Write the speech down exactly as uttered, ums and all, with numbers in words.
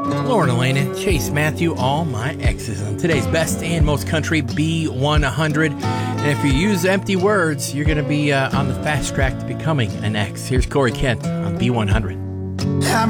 Lauren Elena, Chase Matthew, all my exes on today's Best and Most Country B one hundred. And if you use empty words, you're going to be uh, on the fast track to becoming an ex. Here's Corey Kent on B one hundred.